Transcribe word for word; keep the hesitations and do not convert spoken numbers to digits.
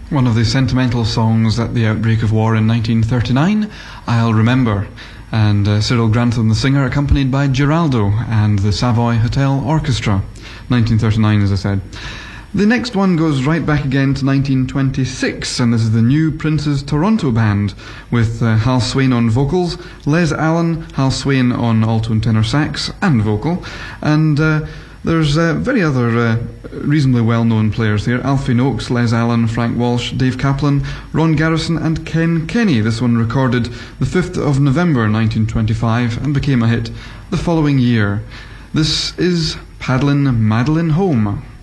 One of the sentimental songs at the outbreak of war in nineteen thirty-nine, I'll Remember, and uh, Cyril Grantham the singer, accompanied by Geraldo and the Savoy Hotel Orchestra. nineteen thirty-nine, as I said. The next one goes right back again to nineteen twenty-six, and this is the New Prince's Toronto Band, with uh, Hal Swain on vocals, Les Allen, Hal Swain on alto and tenor sax and vocal, and uh, there's uh, very other uh, reasonably well-known players here: Alfie Noakes, Les Allen, Frank Walsh, Dave Kaplan, Ron Garrison and Ken Kenny. This one recorded the fifth of November nineteen twenty-five and became a hit the following year. This is Paddlin' Madeline Home.